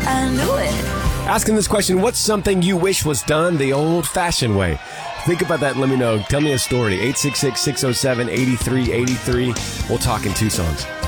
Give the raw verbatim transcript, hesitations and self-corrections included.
I knew it. Asking this question, what's something you wish was done the old-fashioned way? Think about that and let me know. Tell me a story. eight six six, six oh seven, eight three eight three. We'll talk in two songs.